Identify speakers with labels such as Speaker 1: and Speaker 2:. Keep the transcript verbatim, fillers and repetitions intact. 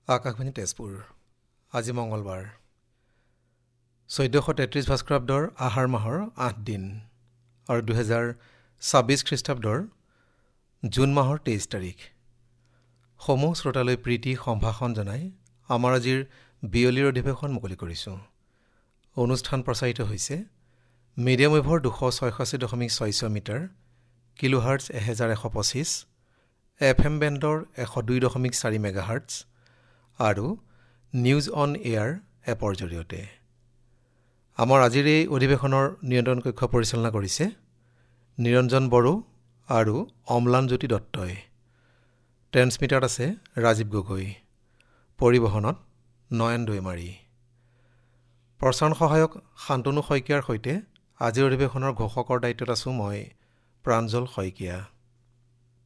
Speaker 1: আকাশবাণী তেজপুৰ আজি মঙলবাৰ চৈধ্যশ তেত্ৰিছ ভাস্কৰাব্দৰ আহাৰ মাহৰ আঠ দিন আৰু দুহেজাৰ ছাব্বিছ খ্ৰীষ্টাব্দৰ জুন মাহৰ তেইছ তাৰিখ। সমূহ শ্ৰোতালৈ প্ৰীতি সম্ভাষণ জনাই আমাৰ আজিৰ বিয়লিৰ অধিৱেশন মুকলি কৰিছোঁ। অনুষ্ঠান প্ৰচাৰিত হৈছে মিডিয়াম ৱেভৰ দুশ ছয়ষষ্ঠি দশমিক ছয় ছয় মিটাৰ, কিলোহাৰ্টছ এহেজাৰ এশ পঁচিছ, এফ এম বেণ্ডৰ এশ দুই দশমিক চাৰি মেগাহাৰ্টছ আৰু নিউজ অন এয়াৰ এপৰ জৰিয়তে। আমাৰ আজিৰ এই অধিৱেশনৰ নিয়ন্ত্ৰণ কক্ষ পৰিচালনা কৰিছে নিৰঞ্জন বড়ো আৰু অম্লানজ্যোতি দত্তই। ট্ৰেন্সমিটাৰত আছে ৰাজীৱ গগৈ। পৰিবহণত নয়ন দৈমাৰী। প্ৰচাৰণ সহায়ক শান্তনু শইকীয়াৰ সৈতে আজিৰ অধিৱেশনৰ ঘোষকৰ দায়িত্বত আছোঁ মই প্ৰাঞ্জল শইকীয়া।